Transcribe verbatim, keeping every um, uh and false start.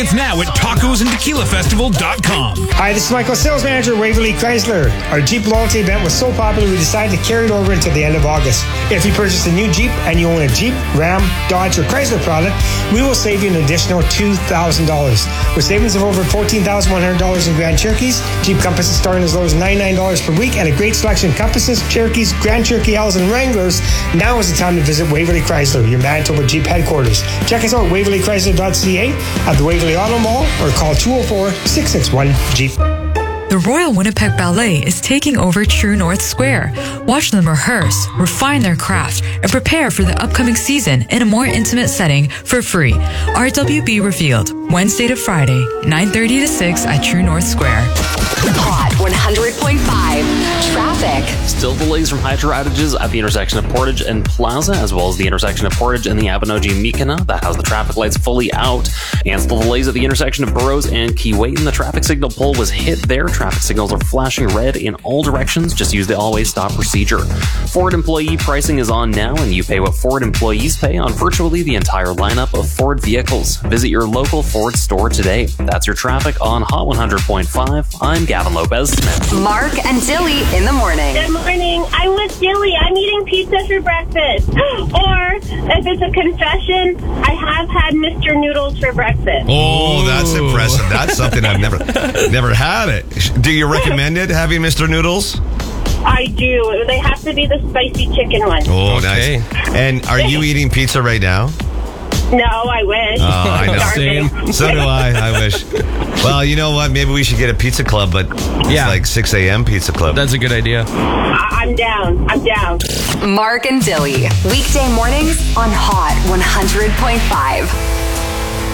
It's now at tacos and tequila festival dot com. Hi, this is Michael, sales manager at Waverly Chrysler. Our Jeep loyalty event was so popular we decided to carry it over until the end of August. If you purchase a new Jeep and you own a Jeep, Ram, Dodge, or Chrysler product, we will save you an additional two thousand dollars. With savings of over fourteen thousand one hundred dollars in Grand Cherokees, Jeep Compasses starting as low as ninety-nine dollars per week, and a great selection of Compasses, Cherokees, Grand Cherokee L's, and Wranglers, now is the time to visit Waverly Chrysler, your Manitoba Jeep headquarters. Check us out at waverly chrysler dot c a, at the Waverly Auto Mall, or call two oh four, six six one, Jeep. The Royal Winnipeg Ballet is taking over True North Square. Watch them rehearse, refine their craft, and prepare for the upcoming season in a more intimate setting for free. R W B revealed, Wednesday to Friday, nine thirty to six at True North Square. Hot one hundred point five. Traffic. Still delays from hydro outages at the intersection of Portage and Plaza, as well as the intersection of Portage and the Abinogi-Mikana. That has the traffic lights fully out. And still delays at the intersection of Burroughs and Keewatin. The traffic signal pole was hit there. Traffic signals are flashing red in all directions. Just use the always stop procedure. Ford employee pricing is on now, and you pay what Ford employees pay on virtually the entire lineup of Ford vehicles. Visit your local Ford store today. That's your traffic on Hot one hundred point five. I'm Gavin Lopez. Mark and Dilly in the morning. Good morning. I'm with Dilly. I'm eating pizza for breakfast. Or, if it's a confession, I have had Mister Noodles for breakfast. Oh, that's impressive. That's something I've never never had it. Do you recommend it, having Mister Noodles? I do. They have to be the spicy chicken one. Oh, Okay. nice. And are you eating pizza right now? No, I wish. Oh, I know. Starving. So do I. I wish. Well, you know what? Maybe we should get a pizza club, but it's Yeah. like six a.m. pizza club. That's a good idea. I- I'm down. I'm down. Mark and Dilly. Weekday mornings on Hot one hundred point five.